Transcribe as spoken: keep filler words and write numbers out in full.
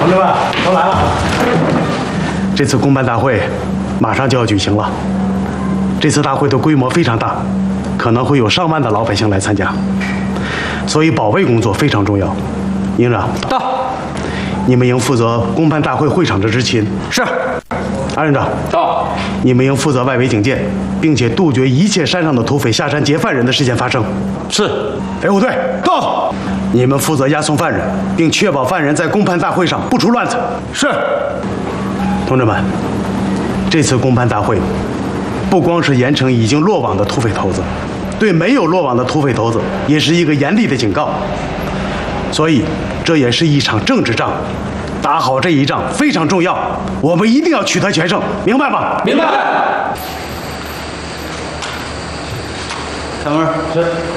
同志们，都来了。这次公办大会马上就要举行了。这次大会的规模非常大，可能会有上万的老百姓来参加，所以保卫工作非常重要。营长到。 你们应负责公办大会会场的执勤。 是。 二营长到。 你们应负责外围警戒，并且杜绝一切山上的土匪下山劫犯人的事件发生。 是。 北虎队到。你们负责押送犯人，并确保犯人在公办大会上不出乱子。 是。 同志们，这次公办大会不光是严惩已经落网的土匪头子，对没有落网的土匪头子也是一个严厉的警告。所以，这也是一场政治仗，打好这一仗非常重要，我们一定要取得全胜，明白吗？ 明白。 小妹儿，是。